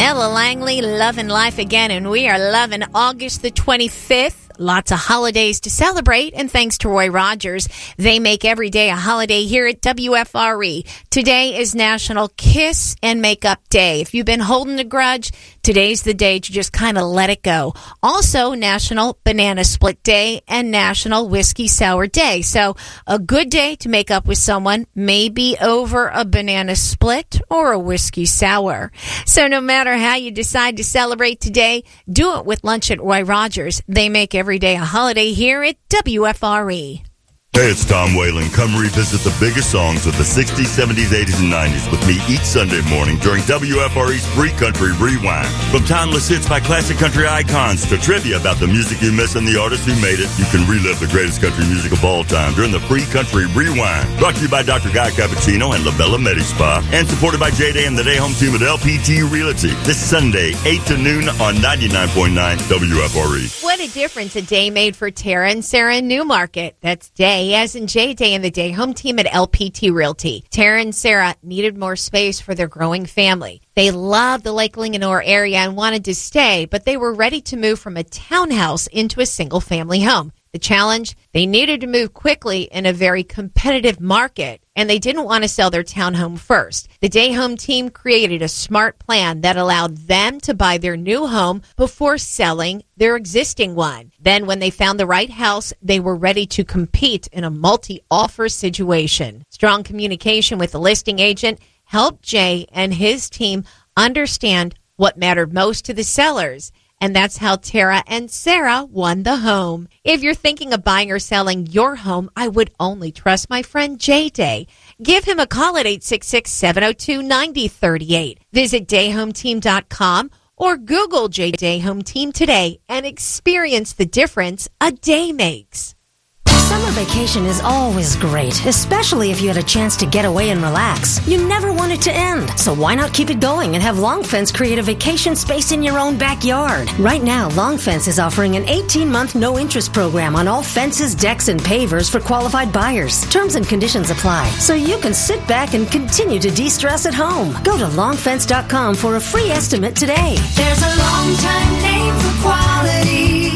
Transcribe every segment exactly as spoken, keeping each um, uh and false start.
Ella Langley, loving life again, and we are loving August the twenty-fifth. Lots of holidays to celebrate, and thanks to Roy Rogers, they make every day a holiday here at W F R E. Today is National Kiss and Makeup Day. If you've been holding a grudge, today's the day to just kind of let it go. Also, National Banana Split Day and National Whiskey Sour Day. So, a good day to make up with someone, maybe over a banana split or a whiskey sour. So, no matter how you decide to celebrate today, do it with lunch at Roy Rogers. They make every Every day a holiday here at W F R E. Hey, it's Tom Whalen. Come revisit the biggest songs of the sixties, seventies, eighties, and nineties with me each Sunday morning during W F R E's Free Country Rewind. From timeless hits by classic country icons to trivia about the music you miss and the artists who made it, you can relive the greatest country music of all time during the Free Country Rewind. Brought to you by Doctor Guy Cappuccino and La Bella Medi Spa, and supported by J-Day and the Day Home Team at L P T Realty. This Sunday, eight to noon on ninety-nine point nine W F R E. What a difference a day made for Tara and Sarah in Newmarket. That's Day as in J-Day and the Day Home Team at L P T Realty. Tara and Sarah needed more space for their growing family. They loved the Lake Linganore area and wanted to stay, but they were ready to move from a townhouse into a single-family home. The challenge? They needed to move quickly in a very competitive market, and they didn't want to sell their townhome first. The Day Home Team created a smart plan that allowed them to buy their new home before selling their existing one. Then, when they found the right house, they were ready to compete in a multi-offer situation. Strong communication with the listing agent helped Jay and his team understand what mattered most to the sellers. And that's how Tara and Sarah won the home. If you're thinking of buying or selling your home, I would only trust my friend J-Day. Give him a call at eight six six, seven oh two, nine oh three eight. Visit day home team dot com or Google J-Day Home Team today and experience the difference a day makes. Summer vacation is always great, especially if you had a chance to get away and relax. You never want it to end, so why not keep it going and have Long Fence create a vacation space in your own backyard? Right now, Long Fence is offering an eighteen-month no-interest program on all fences, decks, and pavers for qualified buyers. Terms and conditions apply, so you can sit back and continue to de-stress at home. Go to long fence dot com for a free estimate today. There's a long-time name for quality.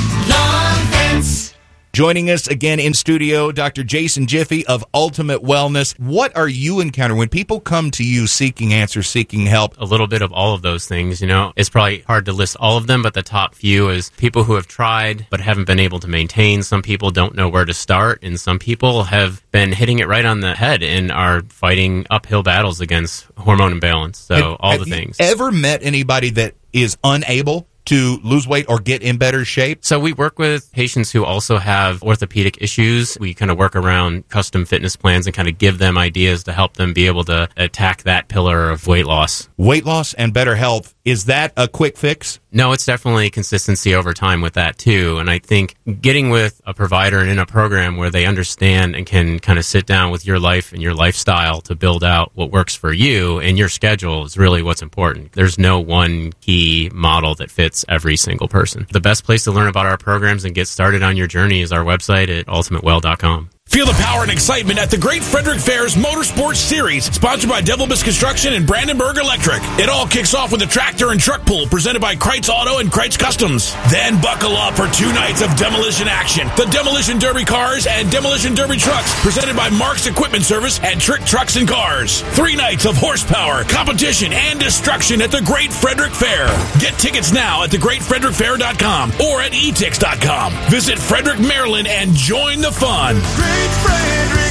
Long Fence. Joining us again in studio, Doctor Jason Jiffy of Ultimate Wellness. What are you encountering when people come to you seeking answers, seeking help? A little bit of all of those things, you know. It's probably hard to list all of them, but the top few is people who have tried but haven't been able to maintain. Some people don't know where to start, and some people have been hitting it right on the head and are fighting uphill battles against hormone imbalance. So have, all have the things. You ever met anybody that is unable to lose weight or get in better shape? So we work with patients who also have orthopedic issues. We kind of work around custom fitness plans and kind of give them ideas to help them be able to attack that pillar of weight loss. Weight loss and better health, is that a quick fix? No, it's definitely consistency over time with that too. And I think getting with a provider and in a program where they understand and can kind of sit down with your life and your lifestyle to build out what works for you and your schedule is really what's important. There's no one key model that fits every single person. The best place to learn about our programs and get started on your journey is our website at ultimate well dot com. Feel the power and excitement at the Great Frederick Fair's Motorsports Series, sponsored by Devil Biss Construction and Brandenburg Electric. It all kicks off with a tractor and truck pull presented by Kreitz Auto and Kreitz Customs. Then buckle up for two nights of demolition action. The Demolition Derby cars and Demolition Derby trucks presented by Mark's Equipment Service and Trick Trucks and Cars. Three nights of horsepower, competition, and destruction at the Great Frederick Fair. Get tickets now at the great frederick fair dot com or at e tix dot com. Visit Frederick, Maryland, and join the fun. Frederick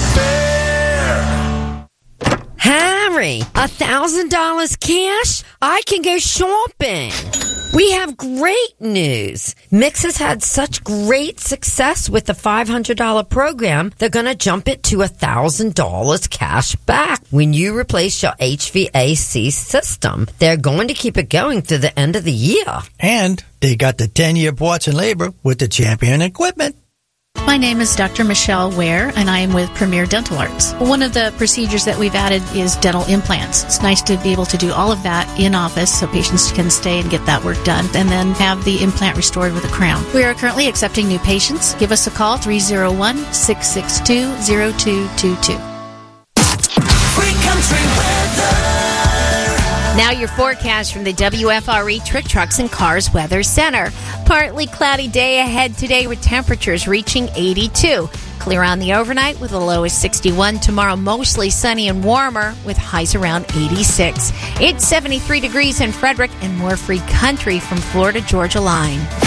Fair. Harry, a thousand dollars cash? I can go shopping. We have great news. Mix has had such great success with the five hundred dollars program, they're going to jump it to one thousand dollars cash back when you replace your H V A C system. They're going to keep it going through the end of the year. And they got the ten-year parts and labor with the Champion equipment. My name is Doctor Michelle Ware, and I am with Premier Dental Arts. One of the procedures that we've added is dental implants. It's nice to be able to do all of that in office so patients can stay and get that work done, and then have the implant restored with a crown. We are currently accepting new patients. Give us a call, three oh one, six six two, oh two two two. Free country weather. Now your forecast from the W F R E Trick Trucks and Cars Weather Center. Partly cloudy day ahead today with temperatures reaching eighty-two. Clear on the overnight with a low of sixty-one. Tomorrow mostly sunny and warmer with highs around eighty-six. It's seventy-three degrees in Frederick and more free country from Florida Georgia line.